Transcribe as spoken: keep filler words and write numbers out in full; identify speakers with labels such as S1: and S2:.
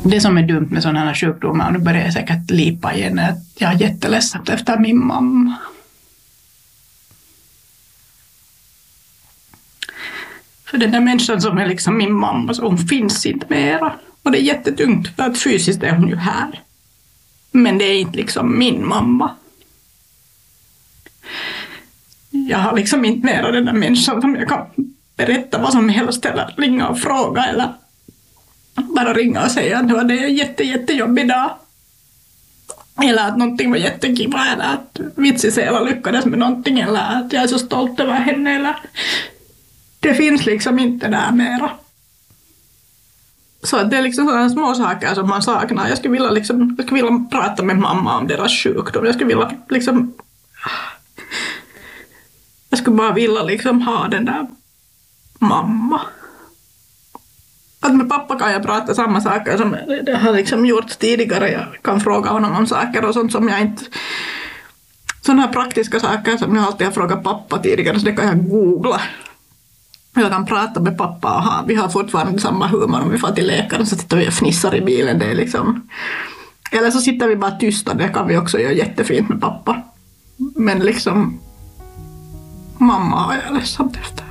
S1: Det som är dumt med sådana här sjukdomar, och nu börjar jag säkert lipa igen, är att jag är jätteledsen efter min mamma. För den där människan som är liksom min mamma, så hon finns inte mera. Och det är jättetungt, för att fysiskt är hon ju här. Men det är inte liksom min mamma. Jag har liksom inte mera den där människan som jag kan berätta vad som helst, eller ringa och fråga, eller bara ringa och säga att det var en jätte, jättejobbig dag. Eller att någonting var jättekiva, eller att Vitsisela lyckades med någonting, eller att jag är så stolt över henne, eller... Det finns liksom inte där mera. Så det är liksom sådana små saker som man saknar. Jag skulle vilja, liksom, jag skulle vilja prata med mamma om deras sjukdom. Jag skulle vilja liksom... Jag skulle bara vilja liksom ha den där mamma. Att med pappa kan jag prata samma saker som det har liksom gjort tidigare. Jag kan fråga honom om saker och sånt som jag inte... Sådana här praktiska saker som jag alltid har frågat pappa tidigare, så det kan jag googla. Jag kan prata med pappa och ha, vi har fortfarande samma humor om vi får till läkaren, så sitter vi och fnissar i bilen. Det är liksom... Eller så sitter vi bara tysta, det kan vi också göra jättefint med pappa. Men liksom... Mamma har jag ledsamt efter.